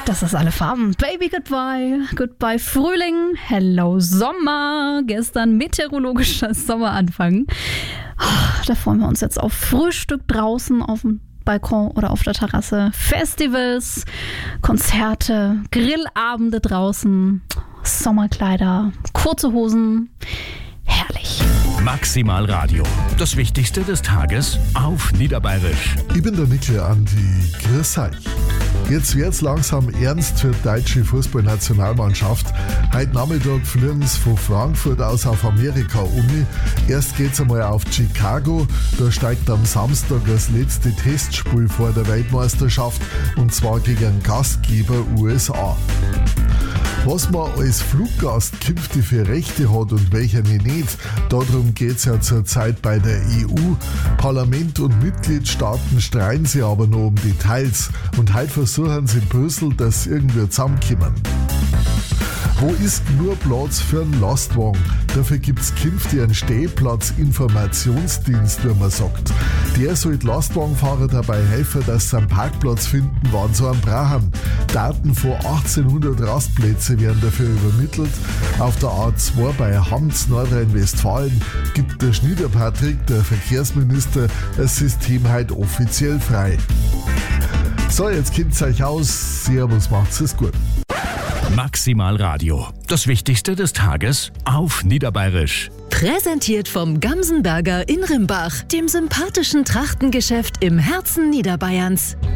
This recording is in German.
Das ist alle Farben. Baby, goodbye. Goodbye Frühling. Hello Sommer. Gestern meteorologischer Sommeranfang. Da freuen wir uns jetzt auf Frühstück draußen auf dem Balkon oder auf der Terrasse. Festivals, Konzerte, Grillabende draußen, Sommerkleider, kurze Hosen. Herrlich. Maximal Radio. Das Wichtigste des Tages auf Niederbayerisch. Ich bin der Mikl Andi. Grüß euch. Jetzt wird's langsam ernst für die deutsche Fußballnationalmannschaft. Heute Nachmittag fliegen sie von Frankfurt aus auf Amerika um. Erst geht's einmal auf Chicago. Da steigt am Samstag das letzte Testspiel vor der Weltmeisterschaft und zwar gegen den Gastgeber USA. Was man als Fluggast künftig für Rechte hat und welche nicht, darum geht's ja zurzeit bei der EU. Parlament und Mitgliedstaaten streiten sich aber noch um Details und heute versuchen sie in Brüssel, dass sie irgendwie zusammenkommen. Wo ist nur Platz für einen Lastwagen? Dafür gibt's künftig einen Stehplatzinformationsdienst, wie man sagt. Der soll die Lastwagenfahrer dabei helfen, dass sie einen Parkplatz finden, wann sie einen brauchen. Daten von 1800 Rastplätze werden dafür übermittelt. Auf der A2 bei Hamz, Nordrhein-Westfalen, gibt der Schniederpatrick, der Verkehrsminister, das System heute offiziell frei. So, jetzt kennt's euch aus. Servus, macht's es gut. Maximal Radio. Das Wichtigste des Tages auf Niederbayerisch. Präsentiert vom Gamsenberger in Rimbach, dem sympathischen Trachtengeschäft im Herzen Niederbayerns.